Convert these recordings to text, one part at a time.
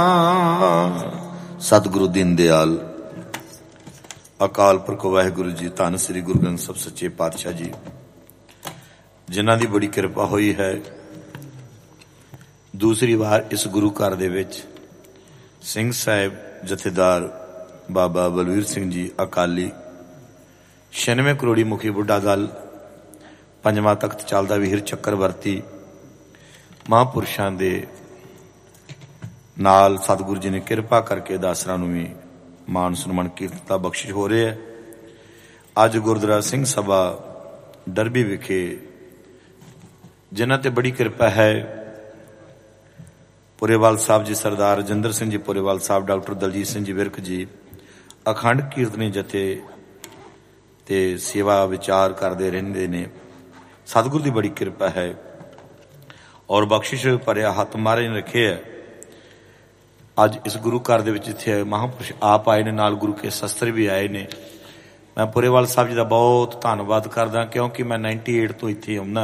सतगुरु दीन दयाल अकाल पुरख वाहिगुरु जी धन श्री गुरु ग्रंथ ਸਾਹਿਬ सच्चे पातशाह जी जिन्हां दी बड़ी किरपा होई है। दूसरी बार इस गुरु घर दे विच सिंह साहिब जथेदार बाबा बलवीर सिंह जी अकाली 96 करोड़ी मुखी बुढ़ा दल पंजवां तख्त चलदा वीर चक्रवर्ती महापुरुषां दे नाल सतगुरु जी ने किरपा करके दासरां नूं भी मान सन्मान कीर्तन दा बख्शिश हो रहा है। अज गुरुद्वारा सिंह सभा डरबी विखे जिन्हां ते बड़ी किरपा है पुरेवाल साहब जी सरदार रजिंदर सिंह जी पुरेवाल साहब डॉक्टर दलजीत सिंह जी विरक जी अखंड कीर्तनी जथे ते सेवा विचार करते रहिंदे ने। सतगुरु की बड़ी किरपा है और बख्शिश भरिया हथ महाराज ने रखे है। अज इस गुरु घर दे विच इत्थे महापुरुष आप आए ने, नाल गुरु के शस्त्र भी आए ने। मैं पुरेवाल साहब जी का बहुत धन्नवाद करदा क्योंकि मैं 98 तो इत्थे आउंदा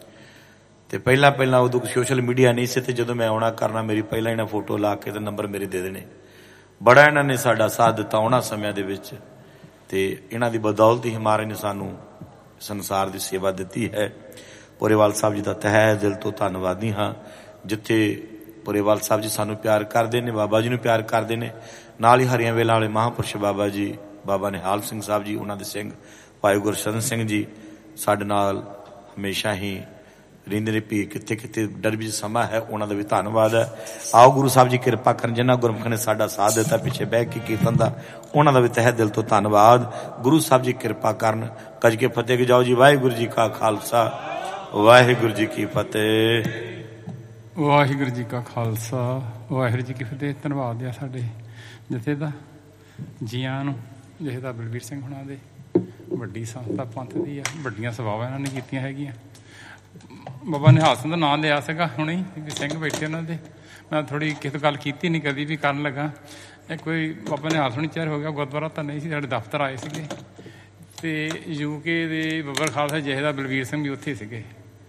ते पहला उदों सोशल मीडिया नहीं सी ते जदों मैं आउणा करना मेरी पहला इन्हां फोटो ला के ते नंबर मेरे दे देने। बड़ा इन्हां ने साडा साथ दिता उन्हां समयां दे विच ते इन्हां दी बदौलत ही महाराज ने सानूं संसार की सेवा दी है। पुरेवाल साहब जी का तहे दिल तो धन्नवादी हाँ। जिथे पुरेवाल साहब जी सानू प्यार करते हैं, बाबा जी नूं प्यार करते हैं, नाल ही हरियां वेलां वाले महापुरुष बाबा जी बाबा निहाल सिंह साहब जी उन्हां दे सिंह भाई गुरशरण सिंह जी साडे नाल हमेशा ही रहिंदे ने। भी कित्थे कित्थे डरबी समा है उन्हां दा भी धन्नवाद है। आओ गुरु साहब जी किरपा करन जिन्हां गुरमुखां ने साडा साथ दिता पिछे बह के कीर्तन दा उन्हां दा भी तहे दिल तो धन्नवाद। गुरु साहब जी किरपा करन। कज के फतेह के जाओ जी। वाहिगुरू जी का खालसा वाहिगुरू जी की फतेह। वाहिगुरू जी का खालसा वाहिगुरू जी की फतेह। धन्नवाद है साडे जथे दा जियां नूं जथेदार बलवीर सिंह हुणां दे वड्डी संस्था पंथ दी है, वड्डियां सभावां इन्हां ने कीतियां हैगियां। बाबा निहाल सिंह दा नाम लिया सीगा हुणे ही सिंह बैठे उन्हां दे। मैं थोड़ी किसी गल कीती नहीं कदी भी करन लगा। कोई बाबा निहाल सिंह चेहर हो गया गुरुद्वारा तो नहीं सी साडे दफ्तर आए सीगे ते यूके दे बब्बर खालसा जथेदार बलवीर सिंह भी उत्थे सीगे।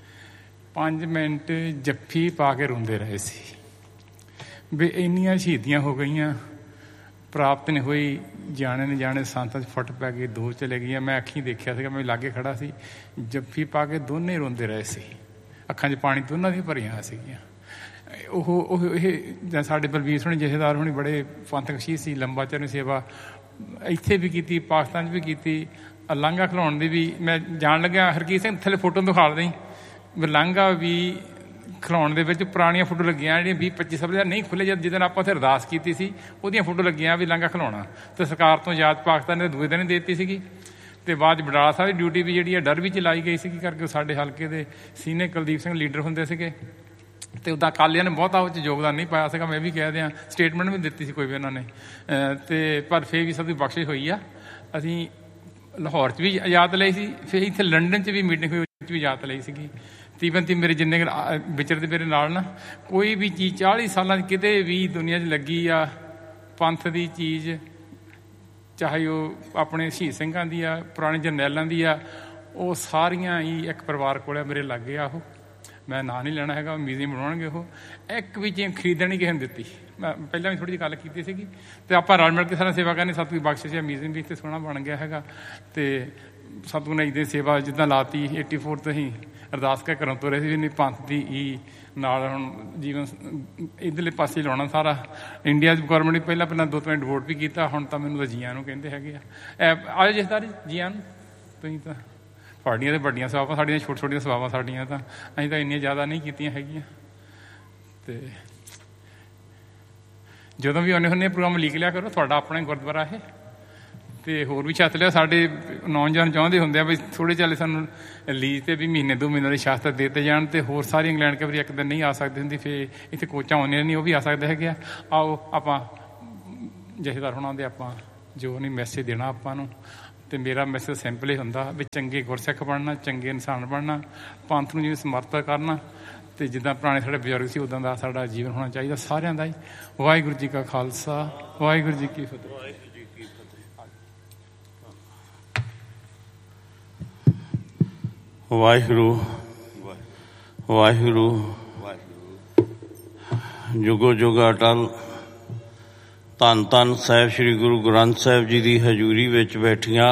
5 मिनट जफ्फी पा के रोंदे रहे सी भी इन्नियां शहीदियां हो गईयां प्राप्त नहीं हुई। जाने ने जाने संतां फट पै गए, 2 चले गई। मैं अखीं देखिया सीगा, मैं लागे खड़ा सी। जफ्फी पा के दोने रोंदे रहे सी, अखां 'च पानी दोनों दी भरियां सीगियां। साडे बलवीर सोहनी जथेदार होनी बड़े पंथक शहीद सी, लंबा चरण सेवा इत्थे भी की, पाकिस्तान भी की, लांघा खिलाउण दी भी। मैं जाण लग्या हरकीत सिंह थल्ले फोटो दिखा दई लांघा भी खिलाउण दे विच पुराणियां फोटो लगियां जिहड़ियां 20-25 साल नहीं खुले जद जिस दिन आपां उत्थे अरदास कीती सी उहदियां फोटो लगियां भी लांघा खिलाउणा ते सरकार तो आजाद पाकिस्तान ने दूए दिन देती सीगी। ते बाद बडाला साहब की ड्यूटी भी जिहड़ी है डरबी च लाई गई सी करके साडे हलके दे सीनियर कुलदीप सिंह लीडर हुंदे सीगे ते उदां अकालियां ने बहुता उह च योगदान नहीं पाया सीगा। मैं भी कह दियां स्टेटमेंट भी दित्ती सी कोई भी उन्होंने ते पर फिर भी सब दी बख्शिश होई आ। असीं लाहौर च भी इजाजत लई सी, फिर इत्थे लंडन च भी मीटिंग होई उह च भी इजाजत लई सीगी। तीवन ती मेरे जिन्ने विचरते मेरे नाल ना कोई भी चीज़ 40 साल किते भी दुनिया च लगी आ पंथ की चीज़, चाहे वह अपने शहीद सिंघां दी आ पुराने जरनैलों की आ, वो सारियां ही एक परिवार कोल मेरे लागे आ। मैं ना नहीं लेना हैगा, म्यूजियम बनाउणगे वो। एक भी चीज़ खरीदण नहीं किसी ने दित्ती। मैं पहलां भी थोड़ी जी गल कीती सीगी ते आपां रल मिल के सारा सेवा करनी। सतगुरू बख्शिश है म्यूजियम भी इत्थे सोहना बन गया हैगा ते सतगुरू ने इहदी सेवा जिद्दां लाती 84 तो ही अरदास के घरों तुरे सी नहीं पंथ की ही नाल हुण जीवन इधरले पासे लाउणा सारा। इंडिया गौरमेंट ने पहला 2 मिनट वोट भी किया, हुण तां मैनूं तां जियां नूं कहिंदे हैगे आ। आयो जथेदार जियां नूं तुसीं तां तुहाड़ियां ते वड्डियां सभावां साडियां छोटी सभावां साडियां तां असीं तां इन्नियां ज़्यादा नहीं कीतियां हैगियां। ते जदों भी आने हुंदे प्रोग्राम लीक लिया करो, तुहाडा अपना गुरुद्वारा है ते होर भी छत्त लिया। साडे नौजवान चाहुंदे हुंदे आ भी थोड़े चल सानूं लीज ते भी महीने 2 महीने दे शास्त्र देते जाण ते होर सारी इंग्लैंड के वारी एक दिन नहीं आ सकदी हुंदी, फिर इत्थे कोचां आउंदियां नहीं, वो भी आ सकदे हैगे आ। आओ आपां जथेदार होणां दे आपां जो नहीं मैसेज देना आपां नूं ते मेरा मैसेज सिंपल ही हुंदा भी चंगे गुरसिख बनना, चंगे इंसान बनना, पंथ नूं जिवें समर्पित करना ते जिद्दां पुराने साडे बजुर्ग सी उदां दा साडा जीवन होना चाहिदा सारिआं दा ही। वाहिगुरू जी का खालसा वाहिगुरू जी की फतेह। वाहिगुरू वाहिगुरू जुगो जुग अटल ਧੰਨ ਧੰਨ ਸਾਹਿਬ ਸ੍ਰੀ ਗੁਰੂ ਗ੍ਰੰਥ ਸਾਹਿਬ ਜੀ ਦੀ ਹਜ਼ੂਰੀ ਵਿੱਚ ਬੈਠੀਆਂ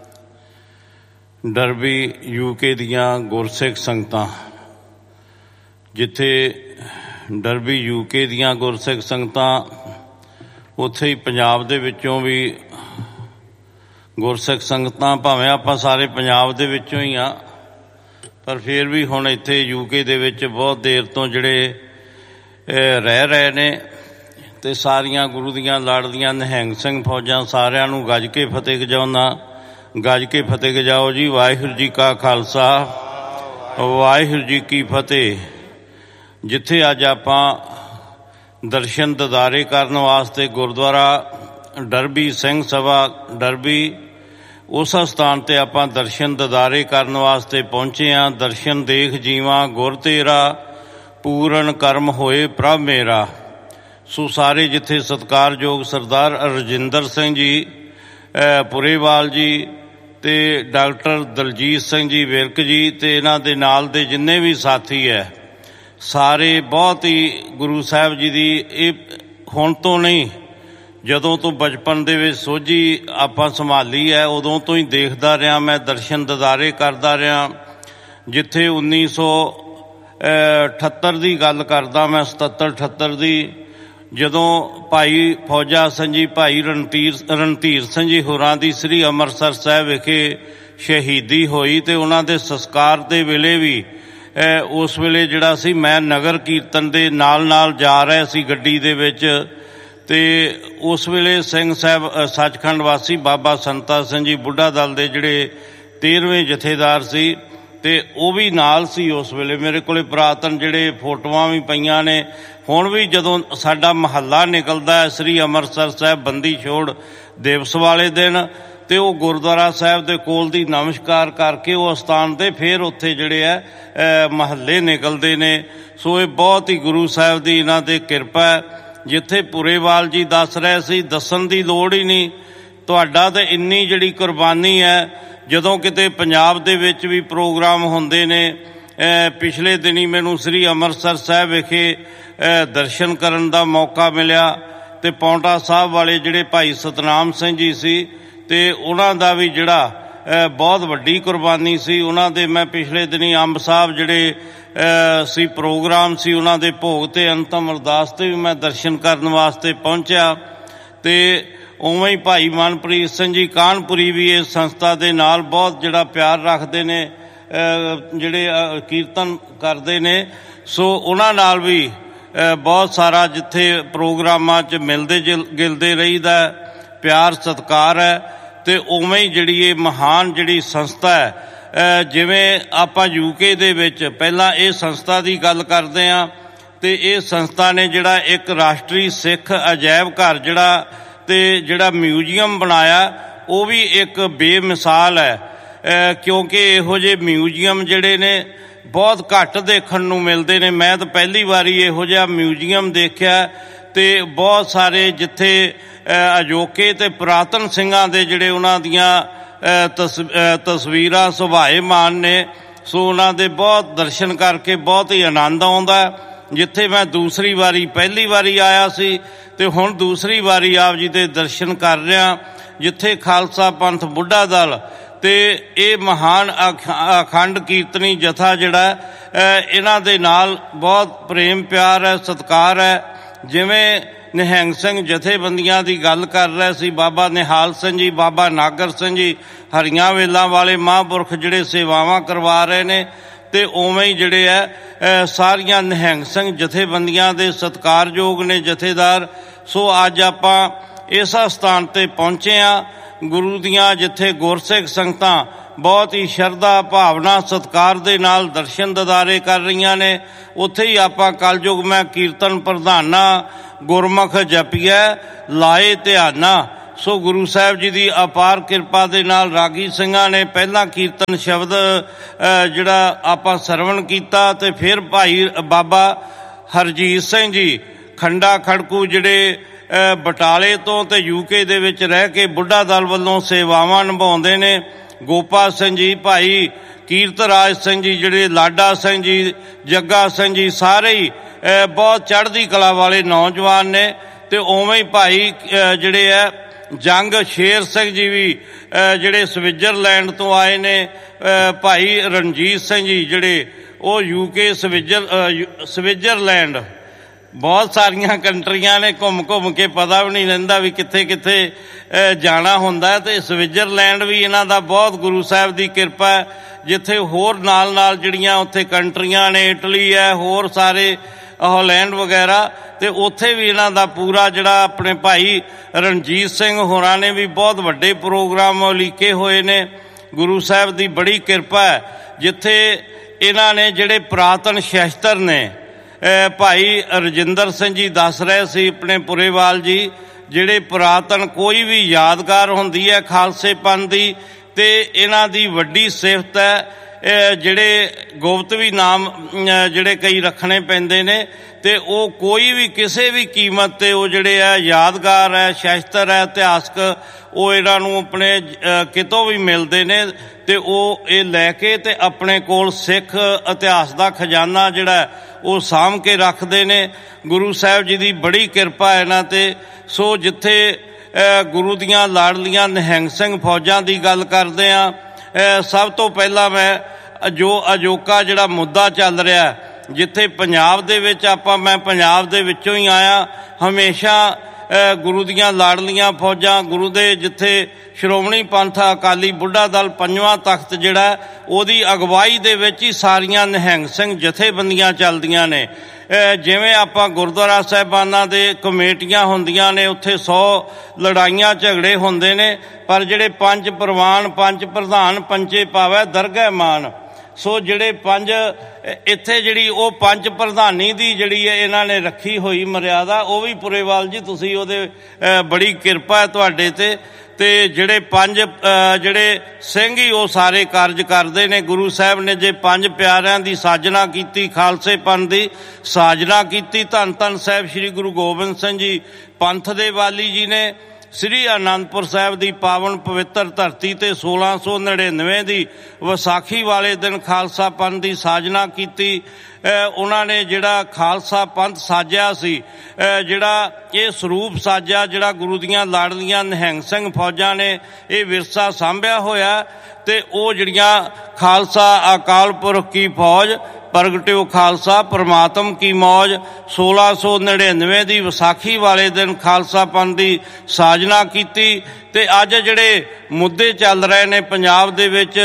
ਡਰਬੀ UK ਦੀਆਂ ਗੁਰਸਿੱਖ ਸੰਗਤਾਂ, ਜਿੱਥੇ ਡਰਬੀ UK ਦੀਆਂ ਗੁਰਸਿੱਖ ਸੰਗਤਾਂ, ਉੱਥੇ ਹੀ ਪੰਜਾਬ ਦੇ ਵਿੱਚੋਂ ਵੀ ਗੁਰਸਿੱਖ ਸੰਗਤਾਂ, ਭਾਵੇਂ ਆਪਾਂ ਸਾਰੇ ਪੰਜਾਬ ਦੇ ਵਿੱਚੋਂ ਹੀ ਆ, ਪਰ ਫਿਰ ਵੀ ਹੁਣ ਇੱਥੇ UK ਦੇ ਵਿੱਚ ਬਹੁਤ ਦੇਰ ਤੋਂ ਜਿਹੜੇ ਰਹਿ ਰਹੇ ਨੇ, ਤੇ ਸਾਰੀਆਂ ਗੁਰੂ ਦੀਆਂ ਲਾਡਲੀਆਂ ਨਿਹੰਗ ਸਿੰਘ ਫੌਜਾਂ ਸਾਰਿਆਂ ਨੂੰ ਗੱਜ ਕੇ ਫਤਿਹ ਗਜਾਉਂਦਾ, ਗੱਜ ਕੇ ਫਤਿਹ ਗਜਾਓ ਜੀ। ਵਾਹਿਗੁਰੂ ਜੀ ਕਾ ਖਾਲਸਾ, ਵਾਹਿਗੁਰੂ ਜੀ ਕੀ ਫਤਿਹ। ਜਿੱਥੇ ਅੱਜ ਆਪਾਂ ਦਰਸ਼ਨ ਦਿਦਾਰੇ ਕਰਨ ਵਾਸਤੇ ਗੁਰਦੁਆਰਾ ਡਰਬੀ ਸਿੰਘ ਸਭਾ ਡਰਬੀ, ਉਸ ਸਥਾਨ 'ਤੇ ਆਪਾਂ ਦਰਸ਼ਨ ਦਿਦਾਰੇ ਕਰਨ ਵਾਸਤੇ ਪਹੁੰਚੇ ਹਾਂ। ਦਰਸ਼ਨ ਦੇਖ ਜੀਵਾਂ ਗੁਰ ਤੇਰਾ, ਪੂਰਨ ਕਰਮ ਹੋਏ ਪ੍ਰਭ ਮੇਰਾ। ਸੋ ਸਾਰੇ ਜਿੱਥੇ ਸਤਿਕਾਰਯੋਗ ਸਰਦਾਰ ਰਜਿੰਦਰ ਸਿੰਘ ਜੀ ਪੁਰੇਵਾਲ ਜੀ ਤੇ ਡਾਕਟਰ ਦਲਜੀਤ ਸਿੰਘ ਜੀ ਵਿਰਕ ਜੀ ਤੇ ਇਹਨਾਂ ਦੇ ਨਾਲ ਦੇ ਜਿੰਨੇ ਵੀ ਸਾਥੀ ਹੈ, ਸਾਰੇ ਬਹੁਤ ਹੀ ਗੁਰੂ ਸਾਹਿਬ ਜੀ ਦੀ, ਇਹ ਹੁਣ ਤੋਂ ਨਹੀਂ, ਜਦੋਂ ਤੋਂ ਬਚਪਨ ਦੇ ਵਿੱਚ ਸੋਝੀ ਆਪਾਂ ਸੰਭਾਲੀ ਹੈ, ਉਦੋਂ ਤੋਂ ਹੀ ਦੇਖਦਾ ਰਿਹਾ ਮੈਂ, ਦਰਸ਼ਨ ਦਿਦਾਰੇ ਕਰਦਾ ਰਿਹਾ। ਜਿੱਥੇ 1978 ਦੀ ਗੱਲ ਕਰਦਾ ਮੈਂ, 77-78 ਦੀ, ਜਦੋਂ ਭਾਈ ਫੌਜਾ ਸਿੰਘ ਜੀ, ਭਾਈ ਰਣਧੀਰ ਸਿੰਘ ਜੀ ਹੋਰਾਂ ਦੀ ਸ੍ਰੀ ਅੰਮ੍ਰਿਤਸਰ ਸਾਹਿਬ ਵਿਖੇ ਸ਼ਹੀਦੀ ਹੋਈ, ਤੇ ਉਹਨਾਂ ਦੇ ਸੰਸਕਾਰ ਦੇ ਵੇਲੇ ਵੀ ਉਸ ਵੇਲੇ ਜਿਹੜਾ ਸੀ, ਮੈਂ ਨਗਰ ਕੀਰਤਨ ਦੇ ਨਾਲ ਜਾ ਰਿਹਾ ਸੀ ਗੱਡੀ ਦੇ ਵਿੱਚ, ਤੇ ਉਸ ਵੇਲੇ ਸਿੰਘ ਸਾਹਿਬ ਸੱਚਖੰਡ ਵਾਸੀ ਬਾਬਾ ਸੰਤਾ ਸਿੰਘ ਜੀ ਬੁੱਢਾ ਦਲ ਦੇ ਜਿਹੜੇ 13ਵੇਂ ਜਥੇਦਾਰ ਸੀ, ਤੇ ਉਹ ਵੀ ਨਾਲ ਸੀ ਉਸ ਵੇਲੇ। ਮੇਰੇ ਕੋਲੇ ਪੁਰਾਤਨ ਜਿਹੜੇ ਫੋਟੋਆਂ ਵੀ ਪਈਆਂ ਨੇ। ਹੁਣ ਵੀ ਜਦੋਂ ਸਾਡਾ ਮਹੱਲਾ ਨਿਕਲਦਾ ਹੈ ਸ੍ਰੀ ਅੰਮ੍ਰਿਤਸਰ ਸਾਹਿਬ ਬੰਦੀ ਛੋੜ ਦਿਵਸ ਵਾਲੇ ਦਿਨ, ਤੇ ਉਹ ਗੁਰਦੁਆਰਾ ਸਾਹਿਬ ਦੇ ਕੋਲ ਦੀ ਨਮਸਕਾਰ ਕਰਕੇ ਉਹ ਅਸਥਾਨ 'ਤੇ ਫਿਰ ਉੱਥੇ ਜਿਹੜੇ ਹੈ ਮਹੱਲੇ ਨਿਕਲਦੇ ਨੇ। ਸੋ ਇਹ ਬਹੁਤ ਹੀ ਗੁਰੂ ਸਾਹਿਬ ਦੀ ਇਹਨਾਂ 'ਤੇ ਕਿਰਪਾ ਹੈ। ਜਿੱਥੇ ਪੁਰੇਵਾਲ ਜੀ ਦੱਸ ਰਹੇ ਸੀ, ਦੱਸਣ ਦੀ ਲੋੜ ਹੀ ਨਹੀਂ, ਤੁਹਾਡਾ ਤਾਂ ਇੰਨੀ ਜਿਹੜੀ ਕੁਰਬਾਨੀ ਹੈ। ਜਦੋਂ ਕਿਤੇ ਪੰਜਾਬ ਦੇ ਵਿੱਚ ਵੀ ਪ੍ਰੋਗਰਾਮ ਹੁੰਦੇ ਨੇ, ਪਿਛਲੇ ਦਿਨੀ ਮੈਨੂੰ ਸ੍ਰੀ ਅੰਮ੍ਰਿਤਸਰ ਸਾਹਿਬ ਵਿਖੇ ਦਰਸ਼ਨ ਕਰਨ ਦਾ ਮੌਕਾ ਮਿਲਿਆ, ਤੇ ਪੌਂਟਾ ਸਾਹਿਬ ਵਾਲੇ ਜਿਹੜੇ ਭਾਈ ਸਤਨਾਮ ਸਿੰਘ ਜੀ ਸੀ, ਤੇ ਉਹਨਾਂ ਦਾ ਵੀ ਜਿਹੜਾ ਬਹੁਤ ਵੱਡੀ ਕੁਰਬਾਨੀ ਸੀ। ਉਹਨਾਂ ਦੇ ਮੈਂ ਪਿਛਲੇ ਦਿਨੀ ਅੰਬ ਸਾਹਿਬ ਜਿਹੜੇ ਸੀ ਪ੍ਰੋਗਰਾਮ ਸੀ, ਉਹਨਾਂ ਦੇ ਭੋਗ ਤੇ ਅੰਤਮ ਅਰਦਾਸ ਤੇ ਵੀ ਮੈਂ ਦਰਸ਼ਨ ਕਰਨ ਵਾਸਤੇ ਪਹੁੰਚਿਆ। ਤੇ ਉਵੇਂ ਹੀ ਭਾਈ ਮਨਪ੍ਰੀਤ ਸਿੰਘ ਜੀ ਕਾਨਪੁਰੀ ਵੀ ਇਸ ਸੰਸਥਾ ਦੇ ਨਾਲ ਬਹੁਤ ਜਿਹੜਾ ਪਿਆਰ ਰੱਖਦੇ ਨੇ, ਜਿਹੜੇ ਕੀਰਤਨ ਕਰਦੇ ਨੇ। ਸੋ ਉਹਨਾਂ ਨਾਲ ਵੀ ਬਹੁਤ ਸਾਰਾ ਜਿੱਥੇ ਪ੍ਰੋਗਰਾਮਾਂ 'ਚ ਮਿਲਦੇ ਗਿਲਦੇ ਰਹੀਦਾ, ਪਿਆਰ ਸਤਿਕਾਰ ਹੈ। ਤੇ ਉਵੇਂ ਹੀ ਜਿਹੜੀ ਇਹ ਮਹਾਨ ਜਿਹੜੀ ਸੰਸਥਾ ਹੈ, ਜਿਵੇਂ ਆਪਾਂ UK ਦੇ ਵਿੱਚ ਪਹਿਲਾਂ ਇਹ ਸੰਸਥਾ ਦੀ ਗੱਲ ਕਰਦੇ ਹਾਂ, ਤੇ ਇਹ ਸੰਸਥਾ ਨੇ ਜਿਹੜਾ ਇੱਕ ਰਾਸ਼ਟਰੀ ਸਿੱਖ ਅਜਾਇਬ ਘਰ ਜਿਹੜਾ ਮਿਊਜ਼ੀਅਮ ਬਣਾਇਆ, ਉਹ ਵੀ ਇੱਕ ਬੇਮਿਸਾਲ ਹੈ। ਕਿਉਂਕਿ ਇਹੋ ਜਿਹੇ ਮਿਊਜ਼ੀਅਮ ਜਿਹੜੇ ਨੇ ਬਹੁਤ ਘੱਟ ਦੇਖਣ ਨੂੰ ਮਿਲਦੇ ਨੇ। ਮੈਂ ਤਾਂ ਪਹਿਲੀ ਵਾਰੀ ਇਹੋ ਜਿਹਾ ਮਿਊਜ਼ੀਅਮ ਦੇਖਿਆ, ਤੇ ਬਹੁਤ ਸਾਰੇ ਜਿੱਥੇ ਅਜੋਕੇ ਤੇ ਪੁਰਾਤਨ ਸਿੰਘਾਂ ਦੇ ਜਿਹੜੇ ਉਹਨਾਂ ਦੀਆਂ ਤਸਵੀਰਾਂ ਸੁਭਾਏਮਾਨ ਨੇ। ਸੋ ਉਹਨਾਂ ਦੇ ਬਹੁਤ ਦਰਸ਼ਨ ਕਰਕੇ ਬਹੁਤ ਹੀ ਆਨੰਦ ਆਉਂਦਾ। ਜਿੱਥੇ ਮੈਂ ਪਹਿਲੀ ਵਾਰੀ ਆਇਆ ਸੀ, ਤੇ ਹੁਣ ਦੂਸਰੀ ਵਾਰੀ ਆਪ ਜੀ ਦੇ ਦਰਸ਼ਨ ਕਰ ਰਿਹਾ, ਜਿੱਥੇ ਖਾਲਸਾ ਪੰਥ ਬੁੱਢਾ ਦਲ ਤੇ ਇਹ ਮਹਾਨ ਅਖੰਡ ਕੀਰਤਨੀ ਜਥਾ ਜਿਹੜਾ ਇਹਨਾਂ ਦੇ ਨਾਲ ਬਹੁਤ ਪ੍ਰੇਮ ਪਿਆਰ ਹੈ, ਸਤਿਕਾਰ ਹੈ। ਜਿਵੇਂ ਨਿਹੰਗ ਸਿੰਘ ਜਥੇਬੰਦੀਆਂ ਦੀ ਗੱਲ ਕਰ ਰਹੇ ਸੀ, ਬਾਬਾ ਨਿਹਾਲ ਸਿੰਘ ਜੀ, ਬਾਬਾ ਨਾਗਰ ਸਿੰਘ ਜੀ, ਹਰੀਆਂ ਵੇਲਾਂ ਵਾਲੇ ਮਹਾਂਪੁਰਖ ਜਿਹੜੇ ਸੇਵਾਵਾਂ ਕਰਵਾ ਰਹੇ ਨੇ, ਤੇ ਉਵੇਂ ਹੀ ਜਿਹੜੇ ਹੈ ਸਾਰੀਆਂ ਨਿਹੰਗ ਸਿੰਘ ਜਥੇਬੰਦੀਆਂ ਦੇ ਸਤਿਕਾਰਯੋਗ ਨੇ ਜਥੇਦਾਰ। ਸੋ ਅੱਜ ਆਪਾਂ ਇਸ ਸਥਾਨ 'ਤੇ ਪਹੁੰਚੇ ਹਾਂ, ਗੁਰੂ ਦੀਆਂ, ਜਿੱਥੇ ਗੁਰਸਿੱਖ ਸੰਗਤਾਂ ਬਹੁਤ ਹੀ ਸ਼ਰਧਾ ਭਾਵਨਾ ਸਤਿਕਾਰ ਦੇ ਨਾਲ ਦਰਸ਼ਨ ਦਿਦਾਰੇ ਕਰ ਰਹੀਆਂ ਨੇ। ਉੱਥੇ ਹੀ ਆਪਾਂ ਕਲਯੁਗ ਮੈਂ ਕੀਰਤਨ ਪ੍ਰਧਾਨਾ, ਗੁਰਮੁਖ ਜਪੀਐ ਲਾਏ ਧਿਆਨਾ। ਸੋ ਗੁਰੂ ਸਾਹਿਬ ਜੀ ਦੀ ਅਪਾਰ ਕਿਰਪਾ ਦੇ ਨਾਲ ਰਾਗੀ ਸਿੰਘਾਂ ਨੇ ਪਹਿਲਾਂ ਕੀਰਤਨ ਸ਼ਬਦ ਜਿਹੜਾ ਆਪਾਂ ਸਰਵਣ ਕੀਤਾ, ਤੇ ਫਿਰ ਭਾਈ ਬਾਬਾ ਹਰਜੀਤ ਸਿੰਘ ਜੀ ਖੰਡਾ ਖੜਕੂ ਜਿਹੜੇ ਬਟਾਲੇ ਤੋਂ ਤੇ UK ਦੇ ਵਿੱਚ ਰਹਿ ਕੇ ਬੁੱਢਾ ਦਲ ਵੱਲੋਂ ਸੇਵਾਵਾਂ ਨਿਭਾਉਂਦੇ ਨੇ, ਗੋਪਾ ਸਿੰਘ ਜੀ, ਭਾਈ ਕੀਰਤਰਾਜ ਸਿੰਘ ਜੀ, ਜਿਹੜੇ ਲਾਡਾ ਸਿੰਘ ਜੀ, ਜੱਗਾ ਸਿੰਘ ਜੀ, ਸਾਰੇ ਹੀ ਬਹੁਤ ਚੜ੍ਹਦੀ ਕਲਾ ਵਾਲੇ ਨੌਜਵਾਨ ਨੇ। ਤੇ ਉਵੇਂ ਹੀ ਭਾਈ ਜਿਹੜੇ ਆ ਜੰਗ ਸ਼ੇਰ ਸਿੰਘ ਜੀ ਵੀ ਜਿਹੜੇ ਸਵਿਟਜ਼ਰਲੈਂਡ ਤੋਂ ਆਏ ਨੇ, ਭਾਈ ਰਣਜੀਤ ਸਿੰਘ ਜੀ ਜਿਹੜੇ ਉਹ UK ਸਵਿਟਜ਼ਰਲੈਂਡ, ਬਹੁਤ ਸਾਰੀਆਂ ਕੰਟਰੀਆਂ ਨੇ, ਘੁੰਮ ਕੇ ਪਤਾ ਵੀ ਨਹੀਂ ਰਹਿੰਦਾ ਵੀ ਕਿੱਥੇ ਕਿੱਥੇ ਜਾਣਾ ਹੁੰਦਾ। ਤੇ ਸਵਿਟਜ਼ਰਲੈਂਡ ਵੀ ਇਹਨਾਂ ਦਾ ਬਹੁਤ ਗੁਰੂ ਸਾਹਿਬ ਦੀ ਕਿਰਪਾ ਹੈ, ਜਿੱਥੇ ਹੋਰ ਨਾਲ ਜਿਹੜੀਆਂ ਉੱਥੇ ਕੰਟਰੀਆਂ ਨੇ, ਇਟਲੀ ਹੈ, ਹੋਰ ਸਾਰੇ ਹਾਲੈਂਡ ਵਗੈਰਾ, ਤੇ ਉੱਥੇ ਵੀ ਇਹਨਾਂ ਦਾ ਪੂਰਾ ਜਿਹੜਾ ਆਪਣੇ ਭਾਈ ਰਣਜੀਤ ਸਿੰਘ ਹੋਰਾਂ ਨੇ ਵੀ ਬਹੁਤ ਵੱਡੇ ਪ੍ਰੋਗਰਾਮ ਉਲੀਕੇ ਹੋਏ ਨੇ। ਗੁਰੂ ਸਾਹਿਬ ਦੀ ਬੜੀ ਕਿਰਪਾ ਹੈ, ਜਿੱਥੇ ਇਹਨਾਂ ਨੇ ਜਿਹੜੇ ਪੁਰਾਤਨ ਸ਼ਸਤਰ ਨੇ, ਭਾਈ ਰਜਿੰਦਰ ਸਿੰਘ ਜੀ ਦੱਸ ਰਹੇ ਸੀ ਆਪਣੇ ਪੁਰੇਵਾਲ ਜੀ, ਜਿਹੜੇ ਪੁਰਾਤਨ ਕੋਈ ਵੀ ਯਾਦਗਾਰ ਹੁੰਦੀ ਹੈ ਖਾਲਸੇ ਪੰਥ ਦੀ, ਤੇ ਇਹਨਾਂ ਦੀ ਵੱਡੀ ਸਿਫਤ ਹੈ ਜਿਹੜੇ ਗੁਪਤ ਵੀ ਨਾਮ ਜਿਹੜੇ ਕਈ ਰੱਖਣੇ ਪੈਂਦੇ ਨੇ, ਤੇ ਉਹ ਕੋਈ ਵੀ ਕਿਸੇ ਵੀ ਕੀਮਤ ਤੇ ਉਹ ਜਿਹੜੇ ਆ ਯਾਦਗਾਰ ਹੈ, ਸ਼ਸਤਰ ਹੈ, ਇਤਿਹਾਸਕ, ਉਹ ਇਹਨਾਂ ਨੂੰ ਆਪਣੇ ਕਿਤੋਂ ਵੀ ਮਿਲਦੇ ਨੇ, ਤੇ ਉਹ ਇਹ ਲੈ ਕੇ ਤੇ ਆਪਣੇ ਕੋਲ ਸਿੱਖ ਇਤਿਹਾਸ ਦਾ ਖਜ਼ਾਨਾ ਜਿਹੜਾ ਉਹ ਸਾਂਭ ਕੇ ਰੱਖਦੇ ਨੇ। ਗੁਰੂ ਸਾਹਿਬ ਜੀ ਦੀ ਬੜੀ ਕਿਰਪਾ ਇਹਨਾਂ ਤੇ। ਸੋ ਜਿੱਥੇ ਗੁਰੂ ਦੀਆਂ ਲਾਡਲੀਆਂ ਨਿਹੰਗ ਸਿੰਘ ਫੌਜਾਂ ਦੀ ਗੱਲ ਕਰਦੇ ਆ, ਸਭ ਤੋਂ ਪਹਿਲਾਂ ਮੈਂ ਜੋ ਅਜੋਕਾ ਜਿਹੜਾ ਮੁੱਦਾ ਚੱਲ ਰਿਹਾ, ਜਿੱਥੇ ਪੰਜਾਬ ਦੇ ਵਿੱਚ ਮੈਂ ਪੰਜਾਬ ਦੇ ਵਿੱਚੋਂ ਹੀ ਆਇਆ, ਹਮੇਸ਼ਾ ਗੁਰੂ ਦੀਆਂ ਲਾਡਲੀਆਂ ਫੌਜਾਂ, ਗੁਰੂ ਦੇ ਜਿੱਥੇ ਸ਼੍ਰੋਮਣੀ ਪੰਥ ਅਕਾਲੀ ਬੁੱਢਾ ਦਲ 5ਵਾਂ ਤਖਤ ਜਿਹੜਾ, ਉਹਦੀ ਅਗਵਾਈ ਦੇ ਵਿੱਚ ਹੀ ਸਾਰੀਆਂ ਨਿਹੰਗ ਸਿੰਘ ਜਥੇਬੰਦੀਆਂ ਚੱਲਦੀਆਂ ਨੇ। ਜਿਵੇਂ ਆਪਾਂ ਗੁਰਦੁਆਰਾ ਸਾਹਿਬਾਨਾਂ ਦੇ ਕਮੇਟੀਆਂ ਹੁੰਦੀਆਂ ਨੇ, ਉੱਥੇ 100 ਲੜਾਈਆਂ ਝਗੜੇ ਹੁੰਦੇ ਨੇ, ਪਰ ਜਿਹੜੇ 5 ਪ੍ਰਵਾਨ 5 ਪ੍ਰਧਾਨ ਪੰਚੇ ਪਾਵੈ ਦਰਗਹਿ ਮਾਨ। ਸੋ ਜਿਹੜੇ 5 ਇੱਥੇ ਜਿਹੜੀ ਉਹ 5 ਪ੍ਰਧਾਨੀ ਦੀ ਜਿਹੜੀ ਹੈ ਇਹਨਾਂ ਨੇ ਰੱਖੀ ਹੋਈ ਮਰਿਆਦਾ, ਉਹ ਵੀ ਪੁਰੇਵਾਲ ਜੀ ਤੁਸੀਂ ਉਹਦੇ ਬੜੀ ਕਿਰਪਾ ਹੈ ਤੁਹਾਡੇ ਤੇ ਜਿਹੜੇ 5 ਜਿਹੜੇ ਸਿੰਘ ਹੀ ਉਹ ਸਾਰੇ ਕਾਰਜ ਕਰਦੇ ਨੇ। ਗੁਰੂ ਸਾਹਿਬ ਨੇ ਜੇ 5 ਪਿਆਰਿਆਂ ਦੀ ਸਾਜਨਾ ਕੀਤੀ, ਖਾਲਸੇ ਪੰਥ ਦੀ ਸਾਜਨਾ ਕੀਤੀ, ਧੰਨ ਧੰਨ ਸਾਹਿਬ ਸ੍ਰੀ ਗੁਰੂ ਗੋਬਿੰਦ ਸਿੰਘ ਜੀ ਪੰਥ ਦੇ ਵਾਲੀ ਜੀ ਨੇ ਸ੍ਰੀ ਅਨੰਦਪੁਰ ਸਾਹਿਬ ਦੀ ਪਾਵਨ ਪਵਿੱਤਰ ਧਰਤੀ ਤੇ 1699 ਦੀ ਵਿਸਾਖੀ ਵਾਲੇ ਦਿਨ ਖਾਲਸਾ ਪੰਥ ਦੀ ਸਾਜਨਾ ਕੀਤੀ। ਉਹਨਾਂ ਨੇ ਜਿਹੜਾ ਖਾਲਸਾ ਪੰਥ ਸਾਜਿਆ ਸੀ, ਜਿਹੜਾ ਇਹ ਸਰੂਪ ਸਾਜਿਆ, ਜਿਹੜਾ ਗੁਰੂ ਦੀਆਂ ਲਾਡਲੀਆਂ ਨਿਹੰਗ ਸਿੰਘ ਫੌਜਾਂ ਨੇ ਇਹ ਵਿਰਸਾ ਸਾਂਭਿਆ ਹੋਇਆ, ਤੇ ਉਹ ਜਿਹੜੀਆਂ ਖਾਲਸਾ ਅਕਾਲ ਪੁਰਖ ਕੀ ਫੌਜ ਪ੍ਰਗਟਿਓ ਖਾਲਸਾ ਪਰਮਾਤਮ ਕੀ ਮੌਜ, 1699 ਦੀ ਵਿਸਾਖੀ ਵਾਲੇ ਦਿਨ ਖਾਲਸਾ ਪੰਥ ਦੀ ਸਾਜਨਾ ਕੀਤੀ। ਤੇ ਅੱਜ ਜਿਹੜੇ ਮੁੱਦੇ ਚੱਲ ਰਹੇ ਨੇ ਪੰਜਾਬ ਦੇ ਵਿੱਚ,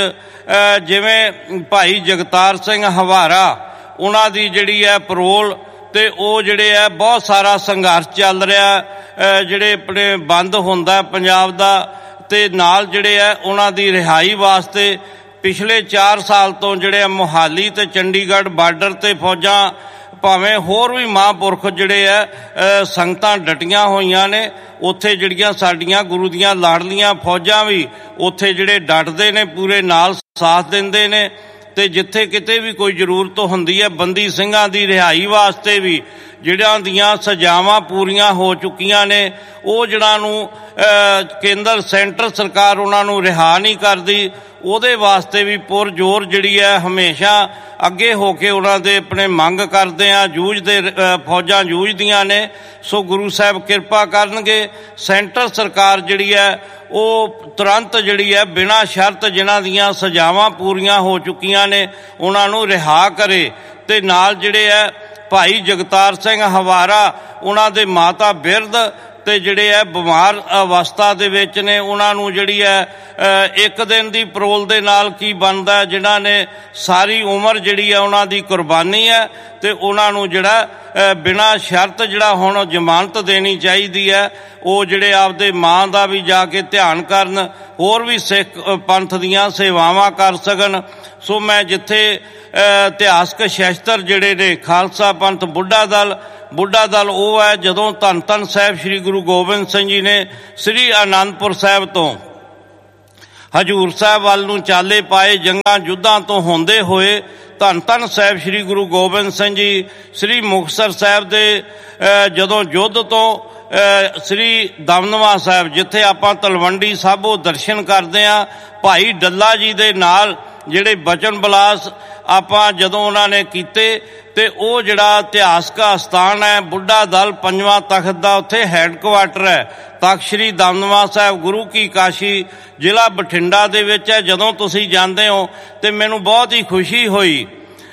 ਜਿਵੇਂ ਭਾਈ ਜਗਤਾਰ ਸਿੰਘ ਹਵਾਰਾ, ਉਹਨਾਂ ਦੀ ਜਿਹੜੀ ਹੈ ਪਰੋਲ, ਤੇ ਉਹ ਜਿਹੜੇ ਹੈ ਬਹੁਤ ਸਾਰਾ ਸੰਘਰਸ਼ ਚੱਲ ਰਿਹਾ, ਜਿਹੜੇ ਆਪਣੇ ਬੰਦ ਹੁੰਦਾ ਪੰਜਾਬ ਦਾ, ਤੇ ਨਾਲ ਜਿਹੜੇ ਹੈ ਉਹਨਾਂ ਦੀ ਰਿਹਾਈ ਵਾਸਤੇ ਪਿਛਲੇ 4 ਸਾਲ ਤੋਂ ਜਿਹੜੇ ਮੋਹਾਲੀ ਤੇ ਚੰਡੀਗੜ੍ਹ ਬਾਰਡਰ ਤੇ ਫੌਜਾਂ, ਭਾਵੇਂ ਹੋਰ ਵੀ ਮਹਾਂਪੁਰਖ ਜਿਹੜੇ ਆ ਸੰਗਤਾਂ ਡਟੀਆਂ ਹੋਈਆਂ ਨੇ, ਉੱਥੇ ਜਿਹੜੀਆਂ ਸਾਡੀਆਂ ਗੁਰੂ ਦੀਆਂ ਲਾਡਲੀਆਂ ਫੌਜਾਂ ਵੀ ਉੱਥੇ ਜਿਹੜੇ ਡਟਦੇ ਨੇ, ਪੂਰੇ ਨਾਲ ਸਾਥ ਦਿੰਦੇ ਨੇ। ਤੇ ਜਿੱਥੇ ਕਿਤੇ ਵੀ ਕੋਈ ਜ਼ਰੂਰਤ ਹੁੰਦੀ ਹੈ ਬੰਦੀ ਸਿੰਘਾਂ ਦੀ ਰਿਹਾਈ ਵਾਸਤੇ ਵੀ, ਜਿਹੜਿਆਂ ਦੀਆਂ ਸਜ਼ਾਵਾਂ ਪੂਰੀਆਂ ਹੋ ਚੁੱਕੀਆਂ ਨੇ, ਉਹ ਜਿਹਨਾਂ ਨੂੰ ਕੇਂਦਰ ਸੈਂਟਰ ਸਰਕਾਰ ਉਹਨਾਂ ਨੂੰ ਰਿਹਾ ਨਹੀਂ ਕਰਦੀ, ਉਹਦੇ ਵਾਸਤੇ ਵੀ ਪੁਰਜ਼ੋਰ ਜਿਹੜੀ ਹੈ ਹਮੇਸ਼ਾ ਅੱਗੇ ਹੋ ਕੇ ਉਹਨਾਂ ਦੇ ਆਪਣੇ ਮੰਗ ਕਰਦੇ ਆ, ਜੂਝਦੇ ਫੌਜਾਂ ਜੂਝਦੀਆਂ ਨੇ। ਸੋ ਗੁਰੂ ਸਾਹਿਬ ਕਿਰਪਾ ਕਰਨਗੇ, ਸੈਂਟਰ ਸਰਕਾਰ ਜਿਹੜੀ ਹੈ ਉਹ ਤੁਰੰਤ ਜਿਹੜੀ ਹੈ ਬਿਨਾਂ ਸ਼ਰਤ ਜਿਨ੍ਹਾਂ ਦੀਆਂ ਸਜ਼ਾਵਾਂ ਪੂਰੀਆਂ ਹੋ ਚੁੱਕੀਆਂ ਨੇ ਉਹਨਾਂ ਨੂੰ ਰਿਹਾ ਕਰੇ। ਤੇ ਨਾਲ ਜਿਹੜੇ ਹੈ ਭਾਈ ਜਗਤਾਰ ਸਿੰਘ ਹਵਾਰਾ, ਉਹਨਾਂ ਦੇ ਮਾਤਾ ਬਿਰਧ ਤੇ ਜਿਹੜੇ ਹੈ ਬਿਮਾਰ ਅਵਸਥਾ ਦੇ ਵਿੱਚ ਨੇ, ਉਹਨਾਂ ਨੂੰ ਜਿਹੜੀ ਹੈ 1 ਦਿਨ ਦੀ ਪਰੋਲ ਦੇ ਨਾਲ ਕੀ ਬਣਦਾ, ਜਿਨ੍ਹਾਂ ਨੇ ਸਾਰੀ ਉਮਰ ਜਿਹੜੀ ਹੈ ਉਹਨਾਂ ਦੀ ਕੁਰਬਾਨੀ ਹੈ, ਤੇ ਉਹਨਾਂ ਨੂੰ ਜਿਹੜਾ ਬਿਨਾਂ ਸ਼ਰਤ ਜਿਹੜਾ ਹੁਣ ਜ਼ਮਾਨਤ ਦੇਣੀ ਚਾਹੀਦੀ ਹੈ। ਉਹ ਜਿਹੜੇ ਆਪਦੇ ਮਾਂ ਦਾ ਵੀ ਜਾ ਕੇ ਧਿਆਨ ਕਰਨ, ਹੋਰ ਵੀ ਸਿੱਖ ਪੰਥ ਦੀਆਂ ਸੇਵਾਵਾਂ ਕਰ ਸਕਣ। ਸੋ ਮੈਂ ਜਿੱਥੇ ਇਤਿਹਾਸਕ ਸ਼ਸਤਰ ਜਿਹੜੇ ਨੇ ਖਾਲਸਾ ਪੰਥ ਬੁੱਢਾ ਦਲ ਉਹ ਹੈ ਜਦੋਂ ਧੰਨ ਧੰਨ ਸਾਹਿਬ ਸ੍ਰੀ ਗੁਰੂ ਗੋਬਿੰਦ ਸਿੰਘ ਜੀ ਨੇ ਸ੍ਰੀ ਅਨੰਦਪੁਰ ਸਾਹਿਬ ਤੋਂ ਹਜ਼ੂਰ ਸਾਹਿਬ ਵੱਲ ਨੂੰ ਚਾਲੇ ਪਾਏ, ਜੰਗਾਂ ਯੁੱਧਾਂ ਤੋਂ ਹੁੰਦੇ ਹੋਏ ਧੰਨ ਧੰਨ ਸਾਹਿਬ ਸ੍ਰੀ ਗੁਰੂ ਗੋਬਿੰਦ ਸਿੰਘ ਜੀ ਸ੍ਰੀ ਮੁਕਤਸਰ ਸਾਹਿਬ ਦੇ ਜਦੋਂ ਯੁੱਧ ਤੋਂ ਸ੍ਰੀ ਦਮਦਮਾ ਸਾਹਿਬ, ਜਿੱਥੇ ਆਪਾਂ ਤਲਵੰਡੀ ਸਾਬੋ ਦਰਸ਼ਨ ਕਰਦੇ ਹਾਂ, ਭਾਈ ਡੱਲਾ ਜੀ ਦੇ ਨਾਲ ਜਿਹੜੇ ਬਚਨ ਬਲਾਸ ਆਪਾਂ ਜਦੋਂ ਉਹਨਾਂ ਨੇ ਕੀਤੇ, ਤੇ ਉਹ ਜਿਹੜਾ ਇਤਿਹਾਸਕ ਅਸਥਾਨ ਹੈ ਬੁੱਢਾ ਦਲ 5ਵਾਂ ਤਖਤ ਦਾ, ਉੱਥੇ ਹੈੱਡਕੁਆਟਰ ਹੈ। ਤਖ਼ਤ ਸ੍ਰੀ ਦਮਦਮਾ ਸਾਹਿਬ ਗੁਰੂ ਕੀ ਕਾਸ਼ੀ ਜ਼ਿਲ੍ਹਾ ਬਠਿੰਡਾ ਦੇ ਵਿੱਚ ਹੈ। ਜਦੋਂ ਤੁਸੀਂ ਜਾਂਦੇ ਹੋ ਤੇ ਮੈਨੂੰ ਬਹੁਤ ਹੀ ਖੁਸ਼ੀ ਹੋਈ।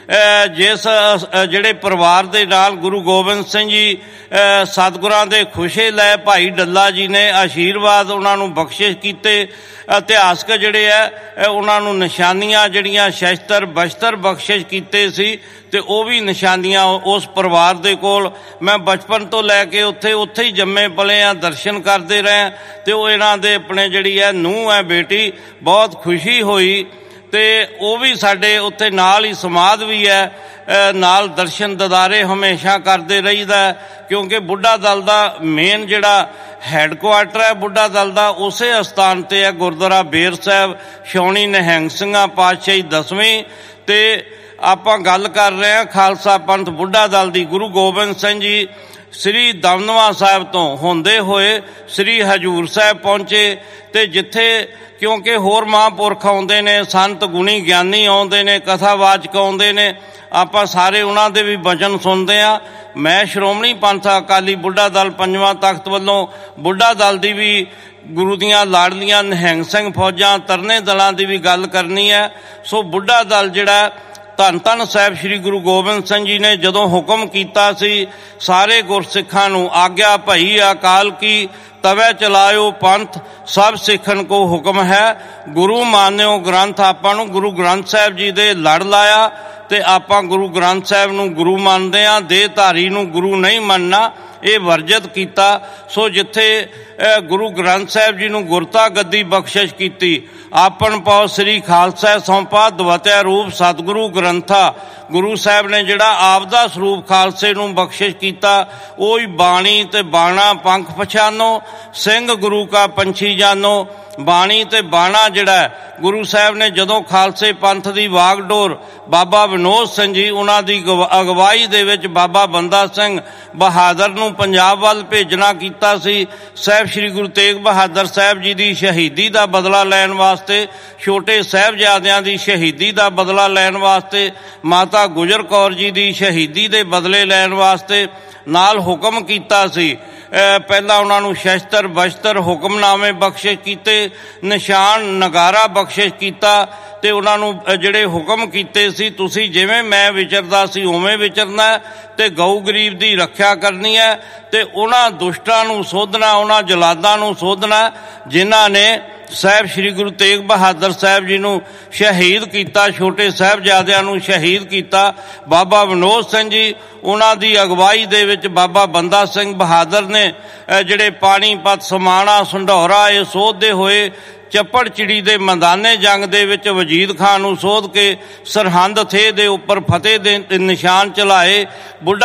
ਜਿਸ ਜਿਹੜੇ ਪਰਿਵਾਰ ਦੇ ਨਾਲ ਗੁਰੂ ਗੋਬਿੰਦ ਸਿੰਘ ਜੀ ਸਤਿਗੁਰਾਂ ਦੇ ਖੁਸ਼ੇ ਲੈ ਭਾਈ ਡੱਲਾ ਜੀ ਨੇ ਆਸ਼ੀਰਵਾਦ ਉਹਨਾਂ ਨੂੰ ਬਖਸ਼ਿਸ਼ ਕੀਤੇ। ਇਤਿਹਾਸਕ ਜਿਹੜੇ ਹੈ ਉਹਨਾਂ ਨੂੰ ਨਿਸ਼ਾਨੀਆਂ ਜਿਹੜੀਆਂ ਸ਼ਸਤਰ ਬਸ਼ਤਰ ਬਖਸ਼ਿਸ਼ ਕੀਤੇ ਸੀ ਤੇ ਉਹ ਵੀ ਨਿਸ਼ਾਨੀਆਂ ਉਸ ਪਰਿਵਾਰ ਦੇ ਕੋਲ ਮੈਂ ਬਚਪਨ ਤੋਂ ਲੈ ਕੇ ਉੱਥੇ ਹੀ ਜੰਮੇ ਪਲੇ ਆ, ਦਰਸ਼ਨ ਕਰਦੇ ਰਹੇ। ਤੇ ਉਹ ਇਹਨਾਂ ਦੇ ਆਪਣੇ ਜਿਹੜੀ ਹੈ ਨੂੰਹ ਹੈ ਬੇਟੀ, ਬਹੁਤ ਖੁਸ਼ੀ ਹੋਈ। ਤੇ ਉਹ ਵੀ ਸਾਡੇ ਉੱਥੇ ਨਾਲ ਹੀ ਸਮਾਧ ਵੀ ਹੈ, ਨਾਲ ਦਰਸ਼ਨ ਦਿਦਾਰੇ ਹਮੇਸ਼ਾ ਕਰਦੇ ਰਹੀਦਾ, ਕਿਉਂਕਿ ਬੁੱਢਾ ਦਲ ਦਾ ਮੇਨ ਜਿਹੜਾ ਹੈੱਡਕੁਆਟਰ ਹੈ ਬੁੱਢਾ ਦਲ ਦਾ ਉਸੇ ਅਸਥਾਨ ਤੇ ਹੈ ਗੁਰਦੁਆਰਾ ਬੇਰ ਸਾਹਿਬ, ਛਾਉਣੀ ਨਿਹੰਗ ਸਿੰਘਾਂ ਪਾਤਸ਼ਾਹੀ 10ਵੀਂ। ਤੇ ਆਪਾਂ ਗੱਲ ਕਰ ਰਹੇ ਹਾਂ ਖਾਲਸਾ ਪੰਥ ਬੁੱਢਾ ਦਲ ਦੀ। ਗੁਰੂ ਗੋਬਿੰਦ ਸਿੰਘ ਜੀ ਸ੍ਰੀ ਦਮਦਮਾ ਸਾਹਿਬ ਤੋਂ ਹੁੰਦੇ ਹੋਏ ਸ੍ਰੀ ਹਜ਼ੂਰ ਸਾਹਿਬ ਪਹੁੰਚੇ, ਤੇ ਜਿੱਥੇ ਕਿਉਂਕਿ ਹੋਰ ਮਹਾਂਪੁਰਖ ਆਉਂਦੇ ਨੇ, ਸੰਤ ਗੁਣੀ ਗਿਆਨੀ ਆਉਂਦੇ ਨੇ, ਕਥਾਵਾਚਕ ਆਉਂਦੇ ਨੇ, ਆਪਾਂ ਸਾਰੇ ਉਹਨਾਂ ਦੇ ਵੀ ਬਚਨ ਸੁਣਦੇ ਹਾਂ। ਮੈਂ ਸ਼੍ਰੋਮਣੀ ਪੰਥ ਅਕਾਲੀ ਬੁੱਢਾ ਦਲ 5ਵਾਂ ਤਖਤ ਵੱਲੋਂ ਬੁੱਢਾ ਦਲ ਦੀ ਵੀ ਗੁਰੂ ਦੀਆਂ ਲਾਡਲੀਆਂ ਨਿਹੰਗ ਸਿੰਘ ਫੌਜਾਂ ਤਰਨੇ ਦਲਾਂ ਦੀ ਵੀ ਗੱਲ ਕਰਨੀ ਹੈ। ਸੋ ਬੁੱਢਾ ਦਲ ਜਿਹੜਾ ਧੰਨ ਧੰਨ ਸਾਹਿਬ ਸ੍ਰੀ ਗੁਰੂ ਗੋਬਿੰਦ ਸਿੰਘ ਜੀ ਨੇ ਜਦੋਂ ਹੁਕਮ ਕੀਤਾ ਸੀ ਸਾਰੇ ਗੁਰਸਿੱਖਾਂ ਨੂੰ, ਆਗਿਆ ਭਈ ਅਕਾਲ ਕੀ ਤਵੈ ਚਲਾਇਓ ਪੰਥ ਸਭ ਸਿੱਖਣ ਕੋ ਹੁਕਮ ਹੈ, ਗੁਰੂ ਮਾਨਿਓ ਗ੍ਰੰਥ। ਆਪਾਂ ਨੂੰ ਗੁਰੂ ਗ੍ਰੰਥ ਸਾਹਿਬ ਜੀ ਦੇ ਲੜ ਲਾਇਆ ਤੇ ਆਪਾਂ ਗੁਰੂ ਗ੍ਰੰਥ ਸਾਹਿਬ ਨੂੰ ਗੁਰੂ ਮੰਨਦੇ ਹਾਂ, ਦੇਹਧਾਰੀ ਨੂੰ ਗੁਰੂ ਨਹੀਂ ਮੰਨਣਾ, ਇਹ ਵਰਜਿਤ ਕੀਤਾ। ਸੋ ਜਿੱਥੇ ਗੁਰੂ ਗ੍ਰੰਥ ਸਾਹਿਬ ਜੀ ਨੂੰ ਗੁਰਤਾ ਗੱਦੀ ਬਖਸ਼ਿਸ਼ ਕੀਤੀ, ਆਪਨ ਪਾਉ ਸ੍ਰੀ ਖਾਲਸਾ ਸੌਂਪਾ ਦਵਤਿਆ ਰੂਪ ਸਤਿਗੁਰੂ ਗ੍ਰੰਥਾ। ਗੁਰੂ ਸਾਹਿਬ ਨੇ ਜਿਹੜਾ ਆਪਦਾ ਸਰੂਪ ਖਾਲਸੇ ਨੂੰ ਬਖਸ਼ਿਸ਼ ਕੀਤਾ, ਉਹੀ ਬਾਣੀ ਤੇ ਬਾਣਾ ਪੰਖ ਪਛਾਨੋ, ਸਿੰਘ ਗੁਰੂ ਕਾ ਪੰਛੀ ਜਾਨੋ। ਬਾਣੀ ਤੇ ਬਾਣਾ ਜਿਹੜਾ ਗੁਰੂ ਸਾਹਿਬ ਨੇ ਜਦੋਂ ਖਾਲਸੇ ਪੰਥ ਦੀ ਵਾਗਡੋਰ ਬਾਬਾ ਵਿਨੋਦ ਸਿੰਘ ਜੀ ਉਹਨਾਂ ਦੀ ਅਗਵਾਈ ਦੇ ਵਿੱਚ ਬਾਬਾ ਬੰਦਾ ਸਿੰਘ ਬਹਾਦਰ ਨੂੰ ਪੰਜਾਬ ਵੱਲ ਭੇਜਣਾ ਕੀਤਾ ਸੀ, ਸਾਹਿਬ ਸ੍ਰੀ ਗੁਰੂ ਤੇਗ ਬਹਾਦਰ ਸਾਹਿਬ ਜੀ ਦੀ ਸ਼ਹੀਦੀ ਦਾ ਬਦਲਾ ਲੈਣ ਵਾਸਤੇ, ਛੋਟੇ ਸਾਹਿਬਜ਼ਾਦਿਆਂ ਦੀ ਸ਼ਹੀਦੀ ਦਾ ਬਦਲਾ ਲੈਣ ਵਾਸਤੇ, ਮਾਤਾ ਗੁਜਰ ਕੌਰ ਜੀ ਦੀ ਸ਼ਹੀਦੀ ਦੇ ਬਦਲੇ ਲੈਣ ਵਾਸਤੇ ਨਾਲ ਹੁਕਮ ਕੀਤਾ ਸੀ। ਪਹਿਲਾਂ ਉਹਨਾਂ ਨੂੰ ਸ਼ਸਤਰ ਬਸ਼ਤਰ ਹੁਕਮਨਾਮੇ ਬਖਸ਼ਿਸ਼ ਕੀਤੇ, ਨਿਸ਼ਾਨ ਨਗਾਰਾ ਬਖਸ਼ਿਸ਼ ਕੀਤਾ ਤੇ ਉਹਨਾਂ ਨੂੰ ਜਿਹੜੇ ਹੁਕਮ ਕੀਤੇ ਸੀ ਤੁਸੀਂ ਜਿਵੇਂ ਮੈਂ ਵਿਚਰਦਾ ਸੀ ਉਵੇਂ ਵਿਚਰਨਾ ਤੇ ਗਊ ਗਰੀਬ ਦੀ ਰੱਖਿਆ ਕਰਨੀ ਹੈ ਤੇ ਉਹਨਾਂ ਦੁਸ਼ਟਾਂ ਨੂੰ ਸੋਧਣਾ, ਉਹਨਾਂ ਜਲਾਦਾਂ ਨੂੰ ਸੋਧਣਾ ਜਿਨ੍ਹਾਂ ਨੇ ਸਾਹਿਬ ਸ੍ਰੀ ਗੁਰੂ ਤੇਗ ਬਹਾਦਰ ਸਾਹਿਬ ਜੀ ਨੂੰ ਸ਼ਹੀਦ ਕੀਤਾ, ਛੋਟੇ ਸਾਹਿਬਜ਼ਾਦਿਆਂ ਨੂੰ ਸ਼ਹੀਦ ਕੀਤਾ। ਬਾਬਾ ਵਿਨੋਦ ਸਿੰਘ ਜੀ ਉਹਨਾਂ ਦੀ ਅਗਵਾਈ ਦੇ ਵਿੱਚ ਬਾਬਾ ਬੰਦਾ ਸਿੰਘ ਬਹਾਦਰ ਨੇ ਜਿਹੜੇ ਪਾਣੀਪਤ ਸਮਾਣਾ ਸੰਢੌਰਾ ਇਹ ਸੋਧਦੇ ਹੋਏ ਚੱਪੜ ਚਿੜੀ ਦੇ ਮੈਦਾਨੇ ਜੰਗ ਦੇ ਵਿੱਚ ਵਜੀਦ ਖਾਨ ਨੂੰ ਸੋਧ ਕੇ ਸਰਹੰਦ ਥੇ ਦੇ ਉੱਪਰ ਫਤਿਹ ਦੇ ਨਿਸ਼ਾਨ ਚਲਾਏ। ਬੁੱਢਾ